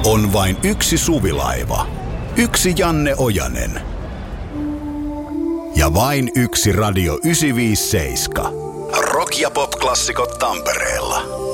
On vain yksi Suvilaiva. Yksi Janne Ojanen. Ja vain yksi Radio 957. Rock- ja pop-klassikot Tampereella.